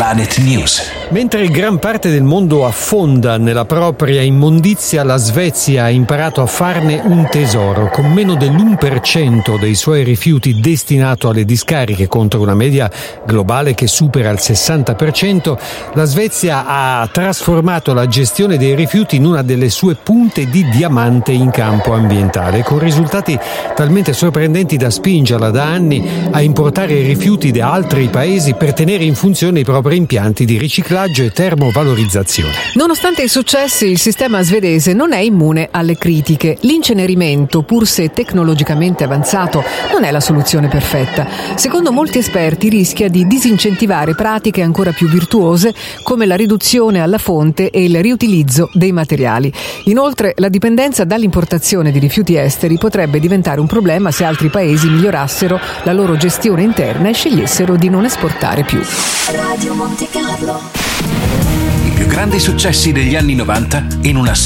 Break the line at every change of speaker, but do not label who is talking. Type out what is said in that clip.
Planet News.
Mentre gran parte del mondo affonda nella propria immondizia, la Svezia ha imparato a farne un tesoro. Con meno dell'1% dei suoi rifiuti destinato alle discariche, contro una media globale che supera il 60%, la Svezia ha trasformato la gestione dei rifiuti in una delle sue punte di diamante in campo ambientale, con risultati talmente sorprendenti da spingerla da anni a importare rifiuti da altri paesi per tenere in funzione i propri impianti di riciclaggio e termovalorizzazione.
Nonostante i successi, il sistema svedese non è immune alle critiche. L'incenerimento, pur se tecnologicamente avanzato, non è la soluzione perfetta. Secondo molti esperti rischia di disincentivare pratiche ancora più virtuose come la riduzione alla fonte e il riutilizzo dei materiali. Inoltre, la dipendenza dall'importazione di rifiuti esteri potrebbe diventare un problema se altri paesi migliorassero la loro gestione interna e scegliessero di non esportare più.
I più grandi successi degli anni 90 in una